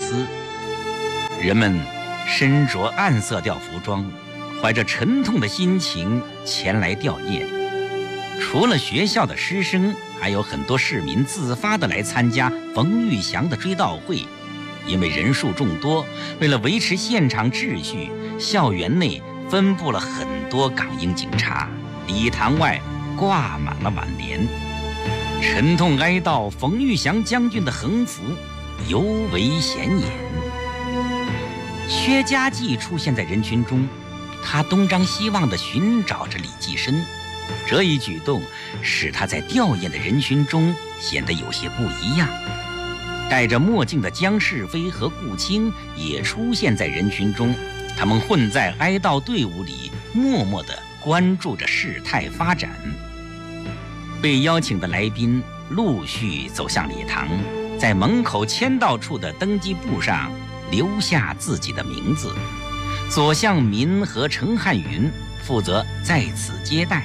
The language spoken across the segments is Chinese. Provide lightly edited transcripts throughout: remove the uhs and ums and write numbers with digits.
司。人们身着暗色调服装，怀着沉痛的心情前来吊唁。除了学校的师生，还有很多市民自发地来参加冯玉祥的追悼会。因为人数众多，为了维持现场秩序，校园内分布了很多港英警察，礼堂外挂满了挽联。沉痛哀悼冯玉祥将军的横幅尤为显眼。薛家继出现在人群中，他东张西望地寻找着李济深，这一举动使他在吊唁的人群中显得有些不一样。戴着墨镜的江世飞和顾清也出现在人群中，他们混在哀悼队伍里，默默地关注着事态发展。被邀请的来宾陆续走向礼堂，在门口签到处的登记簿上留下自己的名字。左相民和程汉云负责在此接待。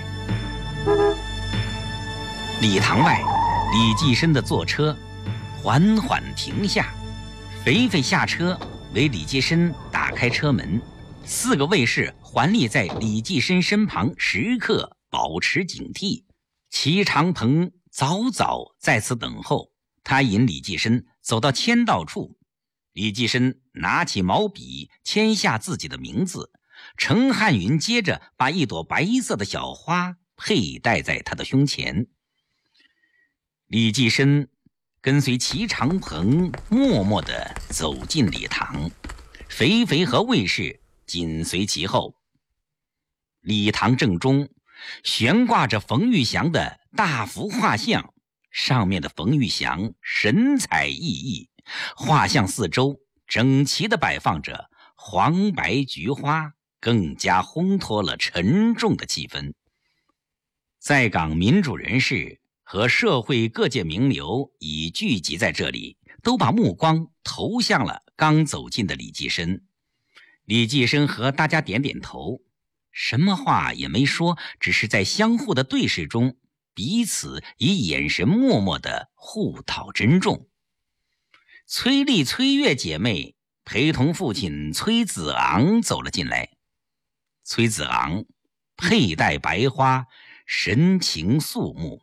礼堂外，李济深的坐车缓缓停下，肥肥下车为李济深打开车门，4个卫士环立在李济深身旁，时刻保持警惕。齐长鹏早早在此等候，他引李济深走到签到处，李济深拿起毛笔签下自己的名字，程汉云接着把一朵白色的小花佩戴在他的胸前。李济深跟随齐长鹏默默地走进礼堂，肥肥和卫士紧随其后。礼堂正中悬挂着冯玉祥的大幅画像，上面的冯玉祥神采奕奕，画像四周整齐地摆放着黄白菊花，更加烘托了沉重的气氛。在港民主人士和社会各界名流已聚集在这里，都把目光投向了刚走近的李济深。李济深和大家点点头，什么话也没说，只是在相互的对视中，彼此以眼神默默地互讨珍重。崔丽、崔月姐妹陪同父亲崔子昂走了进来。崔子昂佩戴白花，神情肃穆。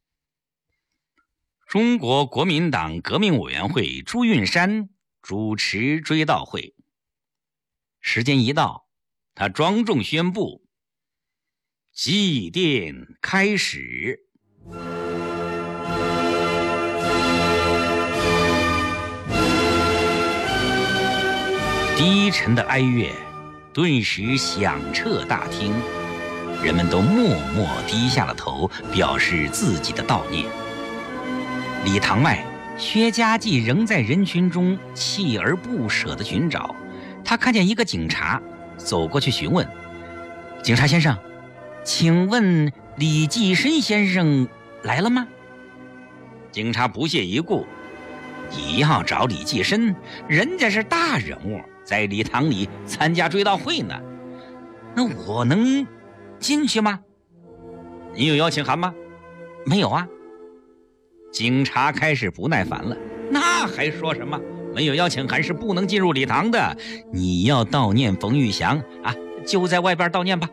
中国国民党革命委员会朱运山主持追悼会。时间一到，他庄重宣布祭奠开始。低沉的哀乐顿时响彻大厅，人们都默默低下了头，表示自己的悼念。礼堂外，薛家继仍在人群中锲而不舍地寻找，他看见一个警察走过去询问：“警察先生，请问李济深先生来了吗？”警察不屑一顾：“你要找李济深，人家是大人物，在礼堂里参加追悼会呢，那我能进去吗？你有邀请函吗？”“没有啊。”警察开始不耐烦了：“那还说什么？没有邀请函是不能进入礼堂的。你要悼念冯玉祥啊，就在外边悼念吧。”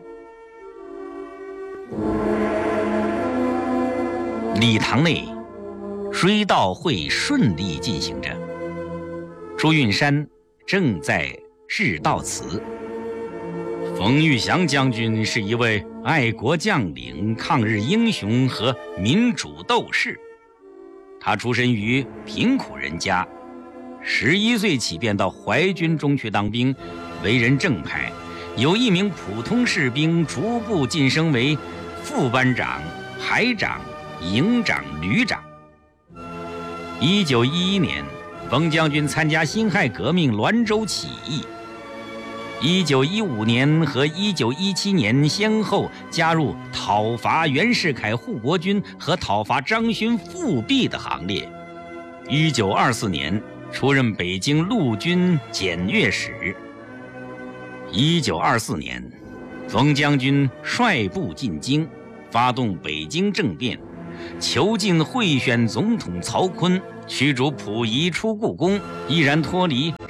礼堂内，追悼会顺利进行着。朱运山正在致悼词。冯玉祥将军是一位爱国将领、抗日英雄和民主斗士。他出身于贫苦人家，11岁起便到淮军中去当兵，为人正派，由一名普通士兵逐步晋升为副班长、排长、营长、旅长。1911年，冯将军参加辛亥革命滦州起义。1915年和1917年先后加入讨伐袁世凯护国军和讨伐张勋复辟的行列。1924年出任北京陆军检阅使。1924年，冯将军率部进京，发动北京政变，囚禁贿选总统曹锟，驱逐溥仪出故宫，毅然脱离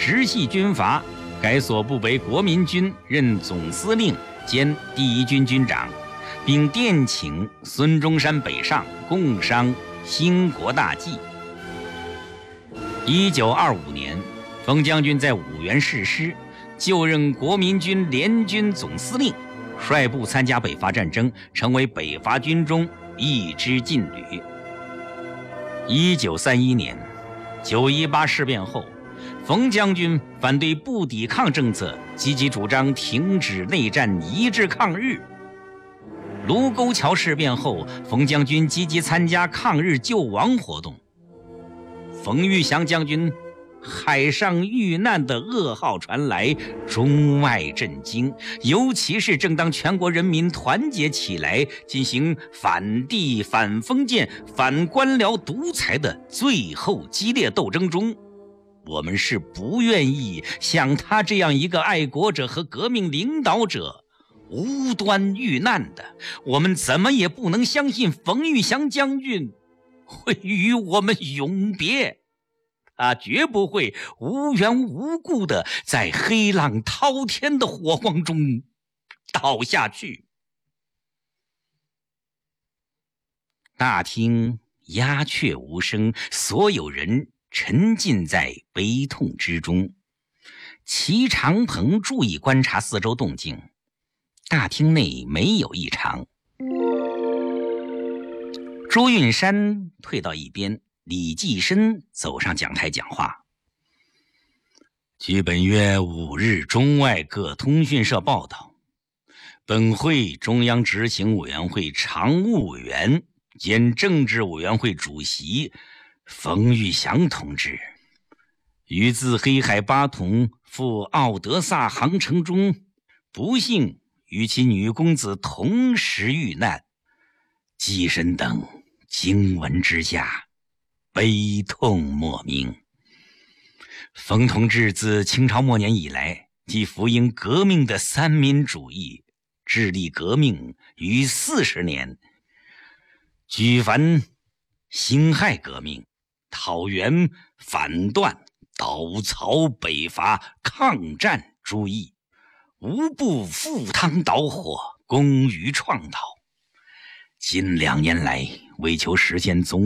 直系军阀，改所部为国民军，任总司令兼第一军军长，并电请孙中山北上共商兴国大计。1925年，冯将军在五原誓师，就任国民军联军总司令，率部参加北伐战争，成为北伐军中一支劲旅。1931年918事变后，冯将军反对不抵抗政策，积极主张停止内战，一致抗日。卢沟桥事变后，冯将军积极参加抗日救亡活动。冯玉祥将军海上遇难的噩耗传来，中外震惊，尤其是正当全国人民团结起来进行反帝、反封建、反官僚独裁的最后激烈斗争中，我们是不愿意像他这样一个爱国者和革命领导者无端遇难的。我们怎么也不能相信冯玉祥将军会与我们永别，他绝不会无缘无故的在黑浪滔天的火光中倒下去。大厅鸦雀无声，所有人沉浸在悲痛之中。齐长鹏注意观察四周动静，大厅内没有异常。朱运山退到一边，李济深走上讲台讲话。据本月5日中外各通讯社报道，本会中央执行委员会常务委员兼政治委员会主席冯玉祥同志，于自黑海巴统赴奥德萨航程中，不幸与其女公子同时遇难。济深等惊闻之下，悲痛莫名。冯同志自清朝末年以来，即服膺革命的三民主义，致力革命逾40年，举凡辛亥革命、讨袁、反段、倒曹、北伐、抗战诸役，无不赴汤蹈火，功于创岛。近2年来，为求实现总